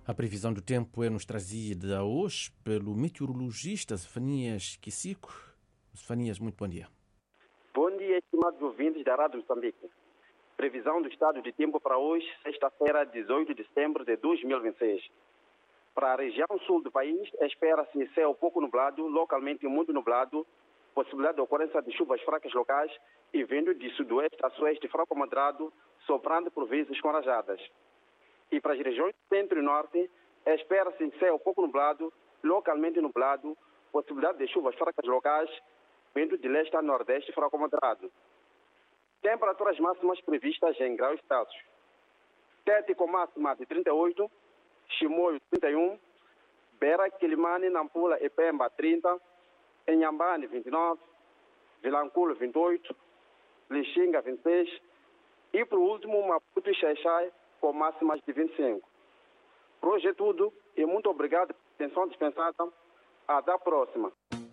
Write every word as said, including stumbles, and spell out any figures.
A previsão do tempo é-nos trazida hoje pelo meteorologista Zefanias Kisico. Zefanias, muito bom dia. Bom dia, estimados ouvintes da Rádio Moçambique. Previsão do estado de tempo para hoje, sexta-feira, dezoito de setembro de dois mil e vinte e seis. Para a região sul do país, espera-se céu pouco nublado, localmente muito nublado, possibilidade de ocorrência de chuvas fracas locais e vento de sudoeste a sueste fraco moderado, soprando por vezes com rajadas. E para as regiões centro e norte, espera-se céu pouco nublado, localmente nublado, possibilidade de chuvas fracas locais, vento de leste a nordeste fraco moderado. Temperaturas máximas previstas em graus Celsius. Tete com máxima de trinta e oito, Chimoio trinta e um, Beira, Quilimane, Nampula e Pemba trinta, Inhambane vinte e nove, Vilanculo vinte e oito, Lixinga vinte e seis e por último Maputo e Xaixai com máximas de vinte e cinco. Por hoje é tudo e muito obrigado pela atenção dispensada. Até a próxima.